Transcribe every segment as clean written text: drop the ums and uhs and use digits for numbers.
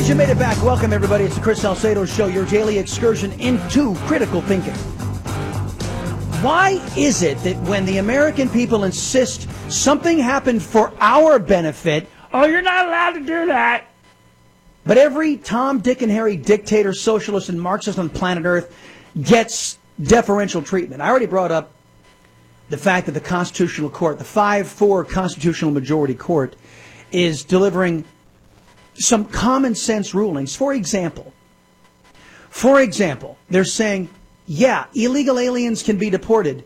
Yes, you made it back. Welcome, everybody. It's the Chris Salcedo Show, your daily excursion into critical thinking. Why is it that when the American people insist something happened for our benefit, oh, you're not allowed to do that, but every Tom, Dick, and Harry dictator, socialist, and Marxist on planet Earth gets deferential treatment? I already brought up the fact that the Constitutional Court, the 5-4 Constitutional Majority Court, is delivering some common sense rulings. For example, they're saying, yeah, illegal aliens can be deported.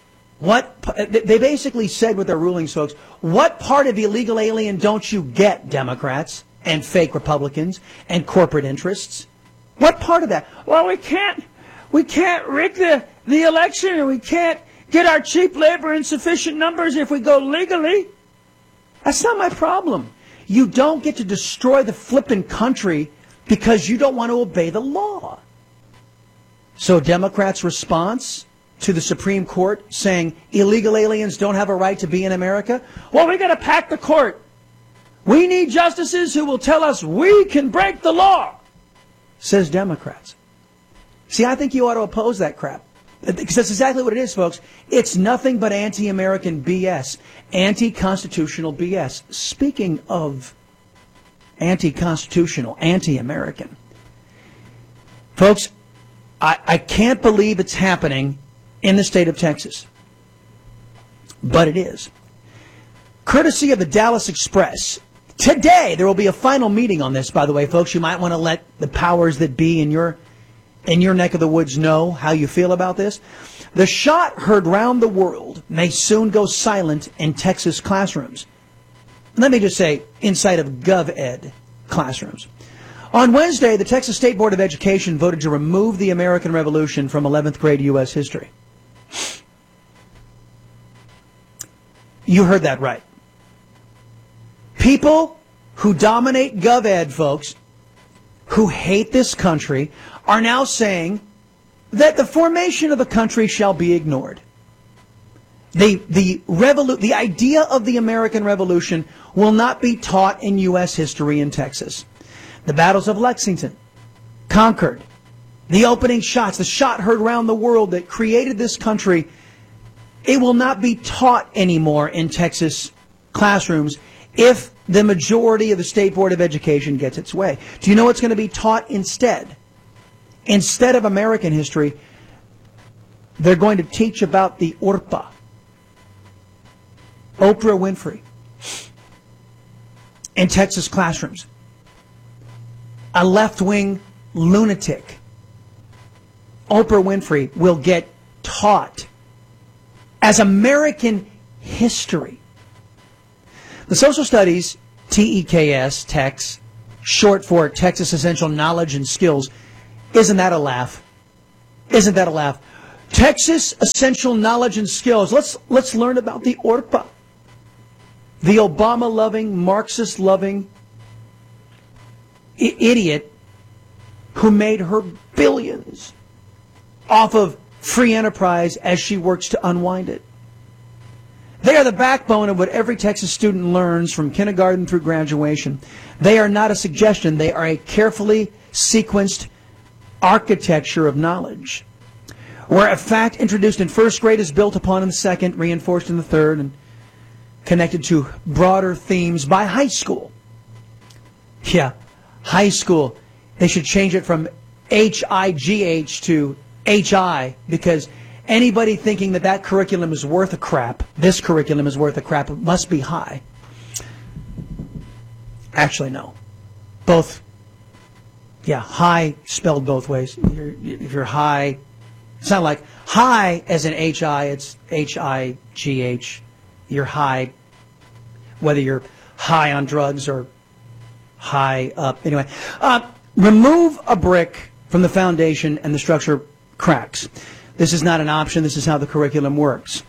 They basically said with their rulings, folks, what part of illegal alien don't you get, Democrats and fake Republicans and corporate interests? What part of that? Well, we can't rig the election, and we can't get our cheap labor in sufficient numbers if we go legally. That's not my problem. You don't get to destroy the flippin' country because you don't want to obey the law. So Democrats' response to the Supreme Court saying illegal aliens don't have a right to be in America? Well, we got to pack the court. We need justices who will tell us we can break the law, says Democrats. See, I think you ought to oppose that crap. Because that's exactly what it is, folks. It's nothing but anti-American BS. Anti-constitutional BS. Speaking of anti-constitutional, anti-American. Folks, I can't believe it's happening in the state of Texas. But it is. Courtesy of the Dallas Express. Today, there will be a final meeting on this, by the way, folks. You might want to let the powers that be in your neck of the woods know how you feel about this. The shot heard round the world may soon go silent in Texas classrooms. Let me just say, inside of GovEd classrooms. On Wednesday, the Texas State Board of Education voted to remove the American Revolution from 11th grade U.S. history. You heard that right. People who dominate GovEd, folks, who hate this country, are now saying that the formation of the country shall be ignored. The idea of the American Revolution will not be taught in U.S. history in Texas. The battles of Lexington, Concord, the opening shots, the shot heard around the world that created this country, it will not be taught anymore in Texas classrooms if the majority of the State Board of Education gets its way. Do you know what's going to be taught instead? Instead of American history, they're going to teach about the URPA. Oprah Winfrey. In Texas classrooms. A left-wing lunatic. Oprah Winfrey will get taught as American history. The social studies, TEKS, TEX, short for Texas Essential Knowledge and Skills. Isn't that a laugh? Isn't that a laugh? Texas Essential Knowledge and Skills. Let's learn about the URPA. The Obama-loving, Marxist-loving idiot who made her billions off of free enterprise as she works to unwind it. They are the backbone of what every Texas student learns from kindergarten through graduation. They are not a suggestion. They are a carefully sequenced architecture of knowledge, where a fact introduced in first grade is built upon in the second, reinforced in the third, and connected to broader themes by high school. Yeah, high school. They should change it from HIGH to HI, because anybody thinking that curriculum is worth a crap, this curriculum is worth a crap, it must be high. Actually, no. Both. Yeah, high spelled both ways. If you're high, it's not like high as in HI, it's HIGH. You're high, whether you're high on drugs or high up. Anyway, remove a brick from the foundation and the structure cracks. This is not an option. This is how the curriculum works.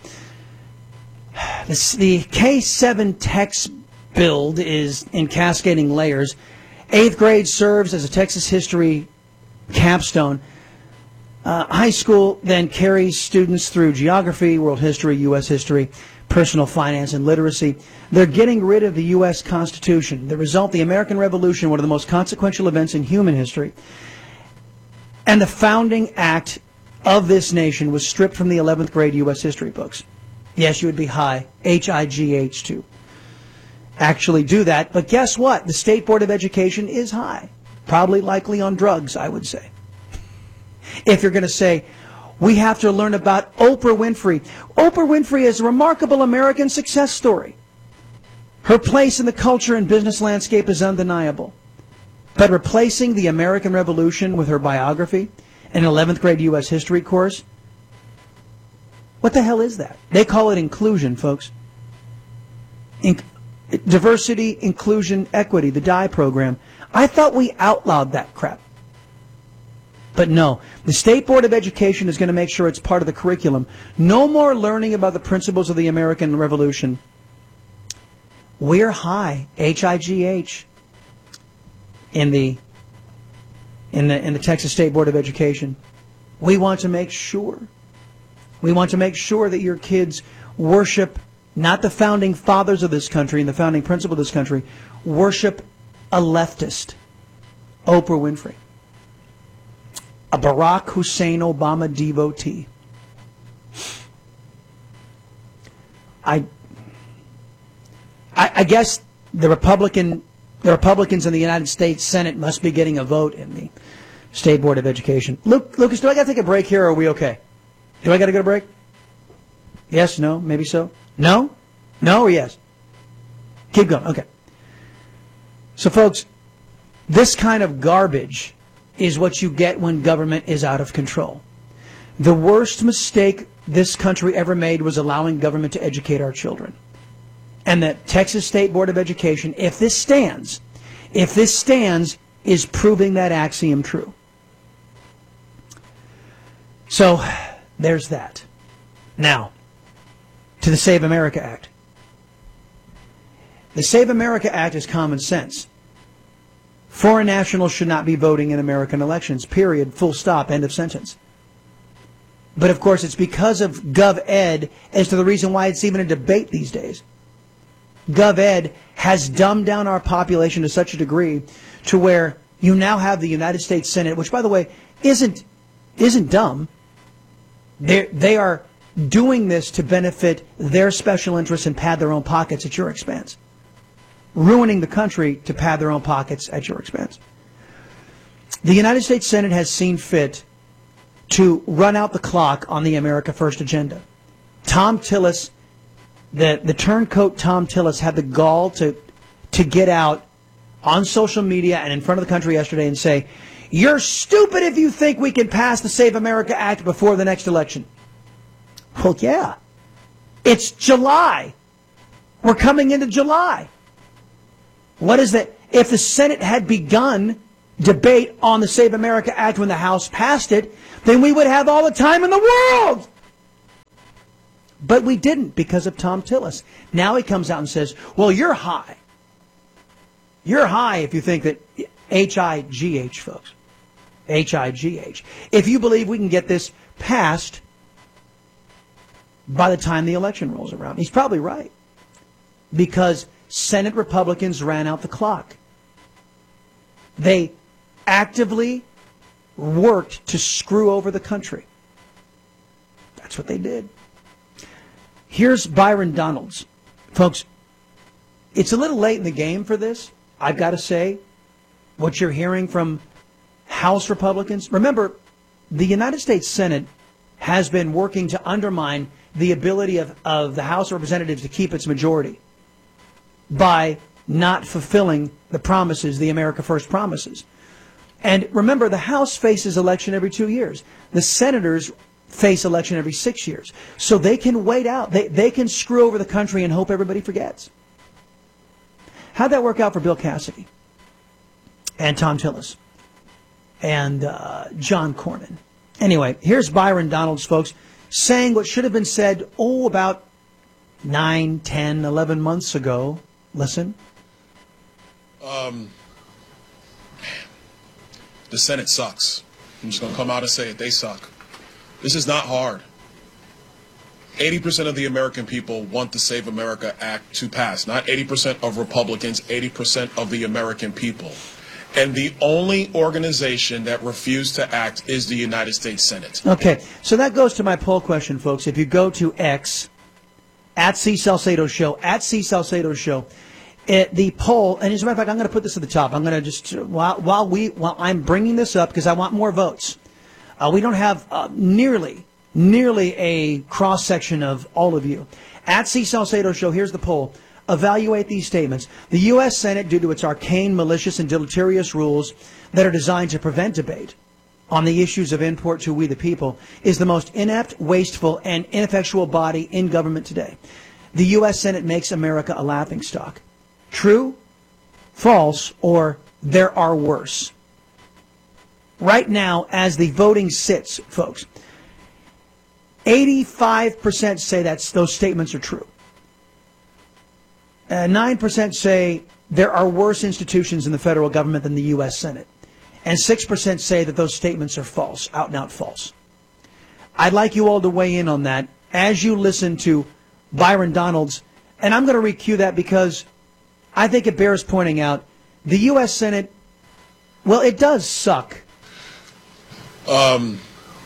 The K-7 text build is in cascading layers. 8th grade serves as a Texas history capstone. High school then carries students through geography, world history, U.S. history, personal finance and literacy. They're getting rid of the U.S. Constitution. The result, the American Revolution, one of the most consequential events in human history. And the founding act of this nation was stripped from the 11th grade U.S. history books. Yes, you would be high, H-I-G-H, to actually do that. But guess what? The State Board of Education is high. Probably likely on drugs, I would say. If you're going to say, we have to learn about Oprah Winfrey. Oprah Winfrey is a remarkable American success story. Her place in the culture and business landscape is undeniable. But replacing the American Revolution with her biography in an 11th grade U.S. history course, what the hell is that? They call it inclusion, folks. Diversity, inclusion, equity, the DIE program. I thought we outlawed that crap. But no, the State Board of Education is going to make sure it's part of the curriculum. No more learning about the principles of the American Revolution. We're high, H-I-G-H, in the Texas State Board of Education. We want to make sure. We want to make sure that your kids worship not the founding fathers of this country and the founding principle of this country, worship a leftist, Oprah Winfrey. A Barack Hussein Obama devotee. I guess the Republicans in the United States Senate must be getting a vote in the State Board of Education. Lucas, do I got to take a break here, or are we okay? Do I got to go to break? Yes, no, maybe so. No? No or yes? Keep going. Okay. So, folks, this kind of garbage is what you get when government is out of control. The worst mistake this country ever made was allowing government to educate our children. And the Texas State Board of Education, if this stands, is proving that axiom true. So, there's that. Now, to the Save America Act. The Save America Act is common sense. Foreign nationals should not be voting in American elections, period, full stop, end of sentence. But of course, it's because of GovEd as to the reason why it's even a debate these days. GovEd has dumbed down our population to such a degree to where you now have the United States Senate, which, by the way, isn't dumb. They are doing this to benefit their special interests and pad their own pockets at your expense. Ruining the country to pad their own pockets at your expense. The United States Senate has seen fit to run out the clock on the America First agenda. Tom Tillis, the turncoat Tom Tillis, had the gall to get out on social media and in front of the country yesterday and say, "You're stupid if you think we can pass the Save America Act before the next election." Well, yeah. It's July. We're coming into July. What is that? If the Senate had begun debate on the Save America Act when the House passed it, then we would have all the time in the world. But we didn't because of Tom Tillis. Now he comes out and says, well, you're high. You're high if you think that H-I-G-H, folks. H-I-G-H. If you believe we can get this passed by the time the election rolls around. He's probably right. Because Senate Republicans ran out the clock. They actively worked to screw over the country. That's what they did. Here's Byron Donalds. Folks, it's a little late in the game for this. I've got to say, what you're hearing from House Republicans. Remember, the United States Senate has been working to undermine the ability of the House of Representatives to keep its majority by not fulfilling the promises, the America First promises. And remember, the House faces election every 2 years. The senators face election every 6 years. So they can wait out. They can screw over the country and hope everybody forgets. How'd that work out for Bill Cassidy and Tom Tillis and John Cornyn? Anyway, here's Byron Donalds, folks, saying what should have been said, about 9, 10, 11 months ago. Listen. The Senate sucks. I'm just going to come out and say it. They suck. This is not hard. 80% of the American people want the Save America Act to pass. Not 80% of Republicans, 80% of the American people. And the only organization that refused to act is the United States Senate. Okay, so that goes to my poll question, folks. If you go to X, at C. Salcedo Show, the poll, and as a matter of fact, I'm going to put this at the top. I'm going to just, while I'm bringing this up, because I want more votes. We don't have nearly a cross-section of all of you. At C. Salcedo Show, here's the poll. Evaluate these statements. The U.S. Senate, due to its arcane, malicious, and deleterious rules that are designed to prevent debate on the issues of import to we the people, is the most inept, wasteful, and ineffectual body in government today. The U.S. Senate makes America a laughingstock. True, false, or there are worse. Right now, as the voting sits, folks, 85% say those statements are true. 9% say there are worse institutions in the federal government than the U.S. Senate. And 6% say that those statements are false, out and out false. I'd like you all to weigh in on that as you listen to Byron Donalds. And I'm going to recue that because I think it bears pointing out the U.S. Senate, well, it does suck. The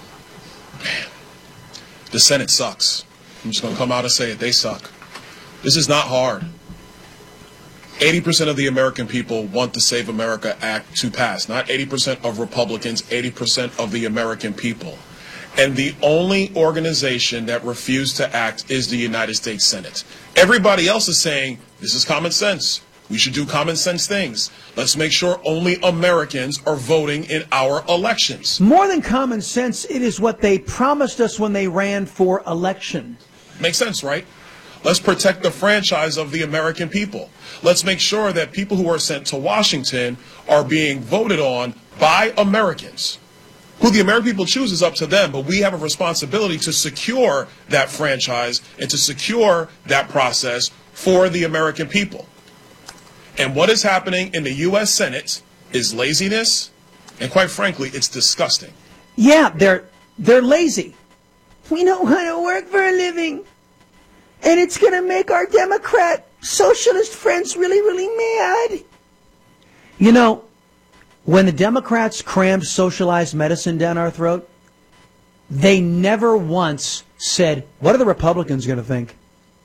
Senate sucks. I'm just going to come out and say it. They suck. This is not hard. 80% of the American people want the Save America Act to pass. Not 80% of Republicans, 80% of the American people. And the only organization that refused to act is the United States Senate. Everybody else is saying, this is common sense. We should do common sense things. Let's make sure only Americans are voting in our elections. More than common sense, it is what they promised us when they ran for election. Makes sense, right? Let's protect the franchise of the American people. Let's make sure that people who are sent to Washington are being voted on by Americans. Who the American people choose is up to them, but we have a responsibility to secure that franchise and to secure that process for the American people. And what is happening in the U.S. Senate is laziness, and quite frankly, it's disgusting. Yeah, they're lazy. We don't want to work for a living. And it's going to make our Democrat socialist friends really, really mad. You know, when the Democrats crammed socialized medicine down our throat, they never once said, what are the Republicans going to think?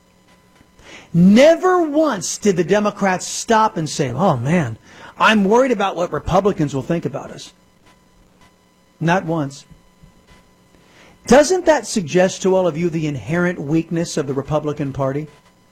Never once did the Democrats stop and say, oh man, I'm worried about what Republicans will think about us. Not once. Doesn't that suggest to all of you the inherent weakness of the Republican Party?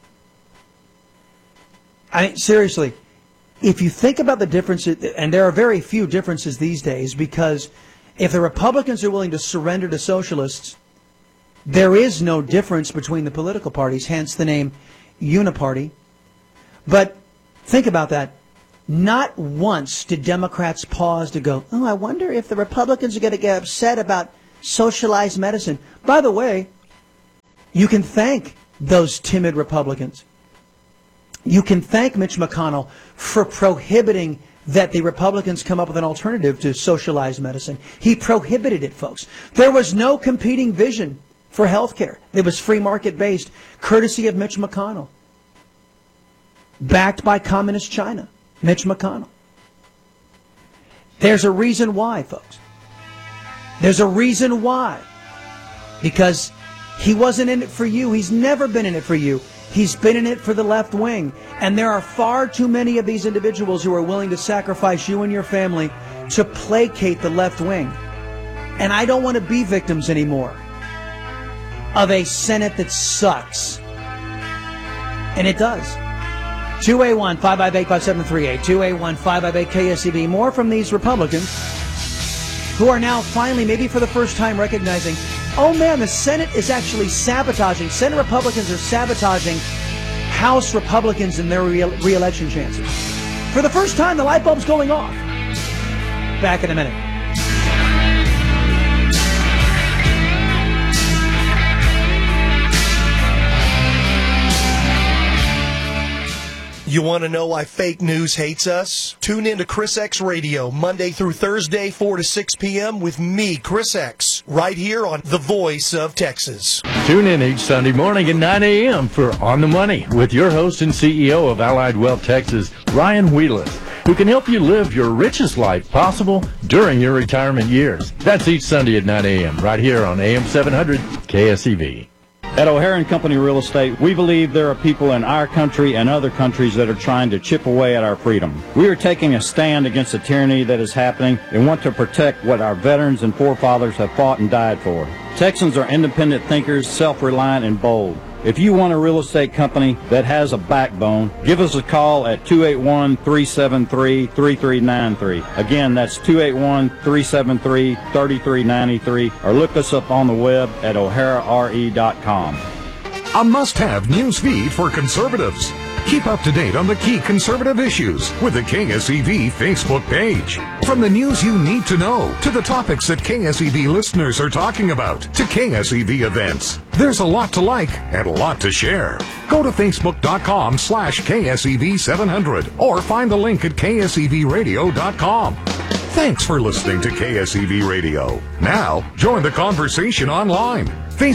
I mean, seriously, if you think about the differences, and there are very few differences these days, because if the Republicans are willing to surrender to socialists, there is no difference between the political parties, hence the name Uniparty. But think about that. Not once did Democrats pause to go, oh, I wonder if the Republicans are going to get upset about socialized medicine. By the way, you can thank those timid Republicans. You can thank Mitch McConnell for prohibiting that the Republicans come up with an alternative to socialized medicine. He prohibited it, folks. There was no competing vision for health care. It was free market based, courtesy of Mitch McConnell. Backed by communist China, Mitch McConnell. There's a reason why, folks. There's a reason why. Because he wasn't in it for you. He's never been in it for you. He's been in it for the left wing. And there are far too many of these individuals who are willing to sacrifice you and your family to placate the left wing. And I don't want to be victims anymore of a Senate that sucks. And it does. 281-558-5738. 281-558-KSEB. More from these Republicans who are now finally, maybe for the first time, recognizing, oh man, the Senate is actually sabotaging. Senate Republicans are sabotaging House Republicans and their re-election chances. For the first time, the light bulb's going off. Back in a minute. You want to know why fake news hates us? Tune in to Chris X Radio, Monday through Thursday, 4 to 6 p.m. with me, Chris X, right here on The Voice of Texas. Tune in each Sunday morning at 9 a.m. for On the Money with your host and CEO of Allied Wealth Texas, Ryan Wheelis, who can help you live your richest life possible during your retirement years. That's each Sunday at 9 a.m. right here on AM 700 KSEV. At O'Hara & Company Real Estate, we believe there are people in our country and other countries that are trying to chip away at our freedom. We are taking a stand against the tyranny that is happening and want to protect what our veterans and forefathers have fought and died for. Texans are independent thinkers, self-reliant, and bold. If you want a real estate company that has a backbone, give us a call at 281-373-3393. Again, that's 281-373-3393, or look us up on the web at o'harare.com. A must-have news feed for conservatives. Keep up to date on the key conservative issues with the KSEV Facebook page. From the news you need to know, to the topics that KSEV listeners are talking about, to KSEV events. There's a lot to like and a lot to share. Go to facebook.com/KSEV700 or find the link at ksevradio.com. Thanks for listening to KSEV Radio. Now, join the conversation online.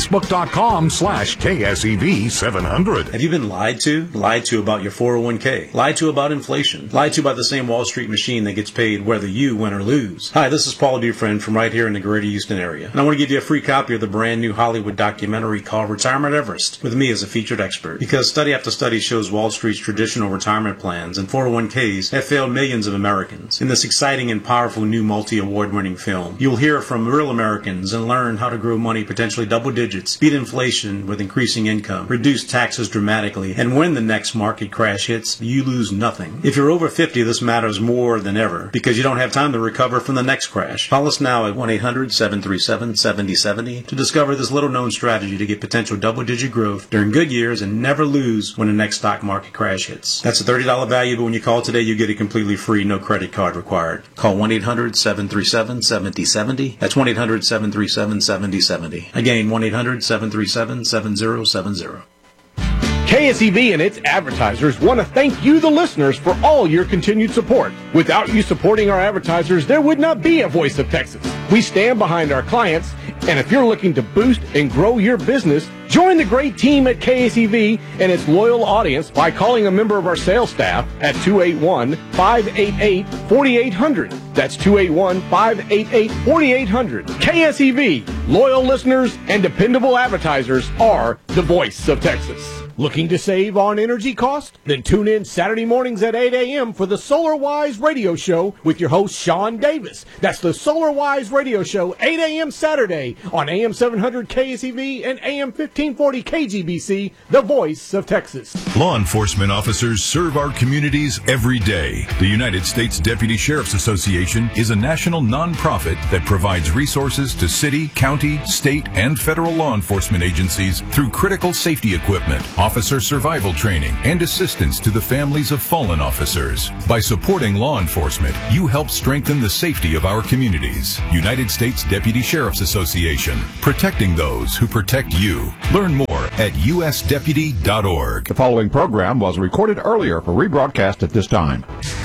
Facebook.com/KSEV700. Have you been lied to? Lied to about your 401k? Lied to about inflation? Lied to about the same Wall Street machine that gets paid whether you win or lose? Hi, this is Paul Dufresne from right here in the greater Houston area. And I want to give you a free copy of the brand new Hollywood documentary called Retirement Everest, with me as a featured expert. Because study after study shows Wall Street's traditional retirement plans and 401ks have failed millions of Americans. In this exciting and powerful new multi-award winning film, you'll hear from real Americans and learn how to grow money potentially double digits, beat inflation with increasing income, reduce taxes dramatically, and when the next market crash hits, you lose nothing. If you're over 50, this matters more than ever because you don't have time to recover from the next crash. Call us now at 1-800-737-7070 to discover this little-known strategy to get potential double-digit growth during good years and never lose when the next stock market crash hits. That's a $30 value, but when you call today, you get it completely free, no credit card required. Call 1-800-737-7070. That's 1-800-737-7070. Again, 1-800-737-7070. KSEV and its advertisers want to thank you, the listeners, for all your continued support. Without you supporting our advertisers, there would not be a Voice of Texas. We stand behind our clients, and if you're looking to boost and grow your business, join the great team at KSEV and its loyal audience by calling a member of our sales staff at 281-588-4800. That's 281-588-4800. KSEV, loyal listeners and dependable advertisers are the Voice of Texas. Looking to save on energy costs? Then tune in Saturday mornings at 8 a.m. for the Solar Wise Radio Show with your host, Sean Davis. That's the Solar Wise Radio Show, 8 a.m. Saturday on AM 700 KSEV and AM 1540 KGBC, the Voice of Texas. Law enforcement officers serve our communities every day. The United States Deputy Sheriff's Association is a national nonprofit that provides resources to city, county, state, and federal law enforcement agencies through critical safety equipment, officer survival training, and assistance to the families of fallen officers. By supporting law enforcement, you help strengthen the safety of our communities. United States Deputy Sheriff's Association, protecting those who protect you. Learn more at usdeputy.org. The following program was recorded earlier for rebroadcast at this time.